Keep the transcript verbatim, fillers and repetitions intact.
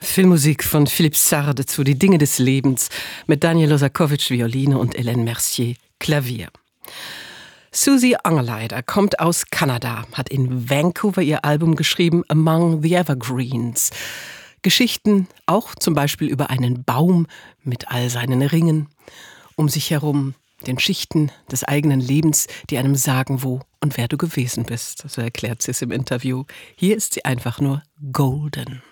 Filmmusik von Philippe Sard zu Die Dinge des Lebens mit Daniel Losakowitsch Violine und Hélène Mercier Klavier. Susie Angleider kommt aus Kanada, hat in Vancouver ihr Album geschrieben Among the Evergreens. Geschichten auch zum Beispiel über einen Baum mit all seinen Ringen, um sich herum, den Schichten des eigenen Lebens, die einem sagen, wo und wer du gewesen bist. So erklärt sie es im Interview. Hier ist sie einfach nur golden.